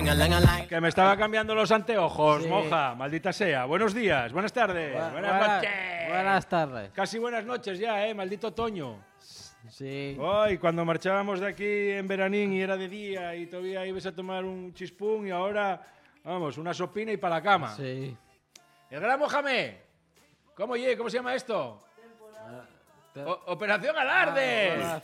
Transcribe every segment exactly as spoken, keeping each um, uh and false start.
Que me estaba cambiando los anteojos, Sí. moja, maldita sea. Buenos días, buenas tardes, Bu- buenas, buenas- noches. buenas tardes. Casi buenas noches ya, eh, maldito otoño. Sí. Ay, cuando marchábamos de aquí en veranín y era de día y todavía ibas a tomar un chispún y ahora, vamos, una sopina y para la cama. Sí. El gran Mohamed. ¿Cómo, ye? ¿Cómo se llama esto? Te- O- Operación Alarde. Ah,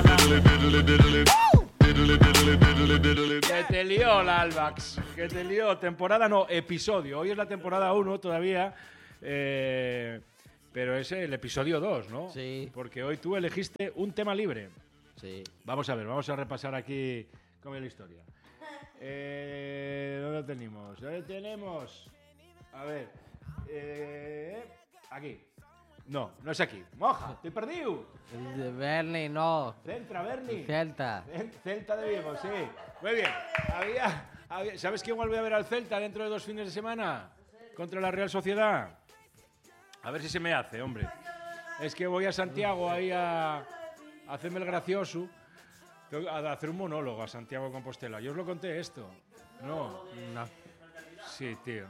Que te lió la Albax. Que te lió. Temporada no, episodio. Hoy es la temporada uno todavía. eh, pero es el episodio dos, ¿no? Sí. Porque hoy tú elegiste un tema libre. Sí. Vamos a ver, vamos a repasar aquí cómo es la historia. Eh, ¿Dónde lo tenemos? ¿Dónde tenemos? A ver. eh, aquí. No, no es aquí. Moja, estoy perdido. El de Bernie, no. Centra, Bernie. Celta. Cel- Celta de Vigo, sí. Muy bien. Había, había- ¿Sabes quién vuelve a ver al Celta dentro de dos fines de semana? Contra la Real Sociedad. A ver si se me hace, hombre. Es que voy a Santiago ahí a, a hacerme el gracioso. Tengo- A hacer un monólogo a Santiago de Compostela. Yo os lo conté esto. No. No. Sí, tío.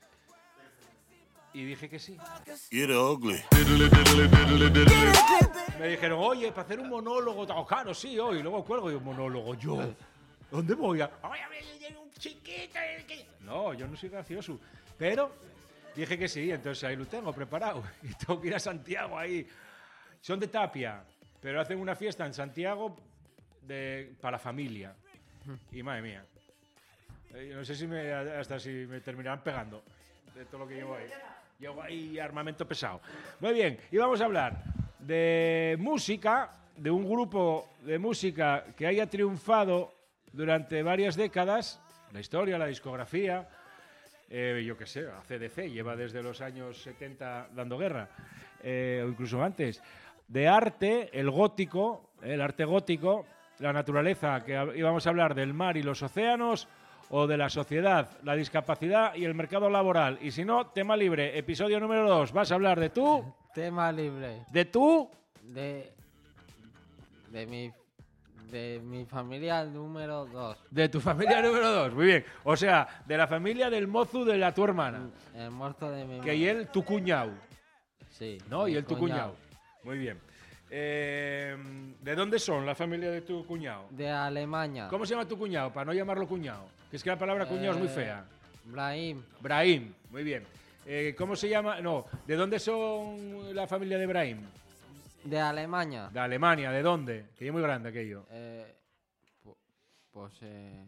Y dije que sí. Get ugly. Me dijeron, oye, para hacer un monólogo, oh, claro, sí, hoy. Luego cuelgo y un monólogo. Yo, ¿dónde voy? A... Ay, a ver, un chiquito. que-". No, yo no soy gracioso. Pero dije que sí, entonces ahí lo tengo preparado. Y tengo que ir a Santiago ahí. Son de Tapia, pero hacen una fiesta en Santiago de, para la familia. Y madre mía. Eh, yo no sé si me, hasta si me terminarán pegando de todo lo que llevo ahí. Llevo ahí armamento pesado. Muy bien, y vamos a hablar de música, de un grupo de música que haya triunfado durante varias décadas, la historia, la discografía, eh, yo qué sé, A C D C lleva desde los años setenta dando guerra, eh, o incluso antes, de arte, el gótico, el arte gótico, la naturaleza, que hab- íbamos a hablar del mar y los océanos, o de la sociedad, la discapacidad y el mercado laboral. Y si no, tema libre, episodio número dos. Vas a hablar de tú, Tema libre. de tú, De. De mi. De mi familia número dos. de tu familia número dos. Muy bien. O sea, de la familia del mozu de la tu hermana. El muerto de mi Que y él tu cuñado, Sí. ¿no? mi Y él tu cuñado. Muy bien. Eh, ¿De dónde son la familia de tu cuñado? De Alemania. ¿Cómo se llama tu cuñado? Para no llamarlo cuñado. Que es que la palabra cuñado es muy Eh, fea. Brahim. Brahim, muy bien. Eh, ¿Cómo se llama? No, ¿de dónde son la familia de Brahim? De Alemania. De Alemania, ¿de dónde? Que es muy grande aquello. Eh, pu- pues eh.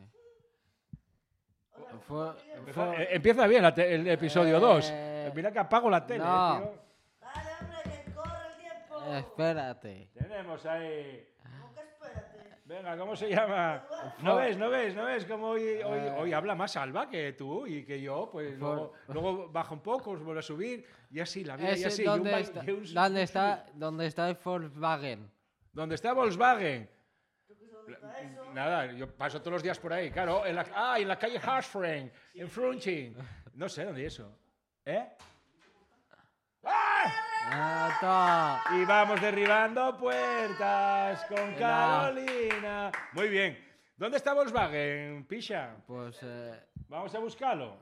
Fue, Eh, fue- Empieza bien la te- el episodio Eh, dos. Mira que apago la tele, no. eh, tío. Dale, hombre, que corre el tiempo. espérate. Tenemos ahí. ¿Cómo que espérate? Venga, ¿cómo se llama? ¿No ves, no ves, no ves cómo hoy, hoy, hoy habla más Alba que tú y que yo? Pues luego, luego baja un poco, vuelve a subir y así, la vida y Ese, así. y un ¿dónde, ba- está, y un- ¿dónde está? ¿Dónde está el Volkswagen? ¿Dónde está Volkswagen? Nada, yo paso todos los días por ahí, claro. En la, ah, en la calle Harsfren, en Frunching. No sé dónde es eso. ¿Eh? ¡Ah! Ah, to- Y vamos derribando puertas con No. Carolina. Muy bien. ¿Dónde está Volkswagen, Pisha? Pues eh, Vamos a buscarlo.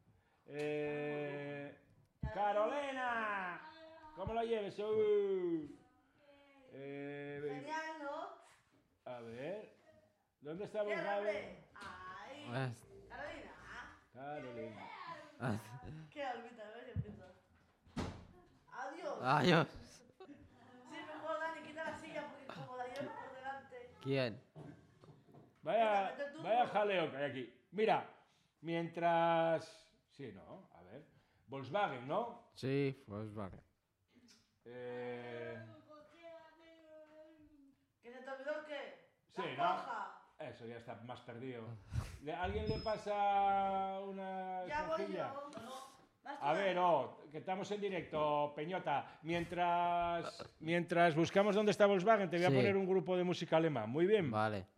Eh, Carolina. ¿Cómo lo lleves? Uh. Eh, Genial, ¿no? a ver. ¿Dónde está Bien, Volkswagen? hombre. Ay, pues, Carolina. Carolina. Qué olvida, a ver, empiezo. Adiós. adiós. Sí, mejor Dani, quita la silla porque como la llevo por delante. ¿Quién? Vaya, Vete tú. vaya jaleo que hay aquí. Mira, mientras... Sí, ¿no? A ver. Volkswagen, ¿no? Sí, Volkswagen. Eh, ¿Que se te olvidó qué? Sí, La ¿no? hoja. Eso ya está más perdido. ¿Le- ¿Alguien le pasa una Ya voy esponjilla? yo. Vas tú, A ver, Dani. oh, que estamos en directo, Peñota. Mientras, mientras buscamos dónde está Volkswagen, te voy a Sí. poner un grupo de música alemán. Muy bien. Vale.